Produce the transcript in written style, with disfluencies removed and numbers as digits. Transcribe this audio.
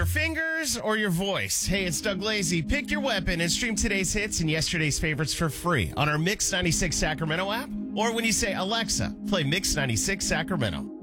your fingers or your voice? Hey, it's Doug Lazy. Pick your weapon and stream today's hits and yesterday's favorites for free on our Mix 96 Sacramento app. Or when you say, Alexa, play Mix 96 Sacramento.